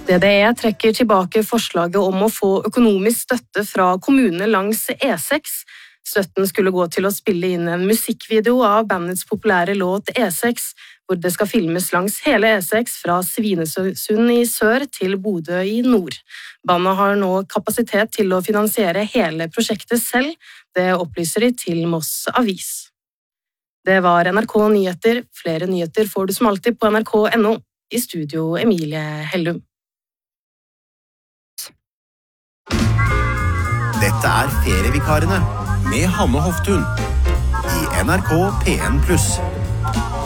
DDE trekker tilbake forslaget om å få økonomisk støtte fra kommunene langs E6. Støtten skulle gå til å spille inn en musikkvideo av bandets populære låt E6, hvor det skal filmes langs hele E6 fra Svinesund i sør til Bodø i nord. Bandet har nå kapasitet til å finansiere hele prosjektet selv, det opplyser de til Moss Avis. Det var NRK Nyheter. Flere nyheter får du som alltid på nrk.no. I studio Emilie Hellum. Dette Ferievikarene med Hanne Hoftun I NRK P1+.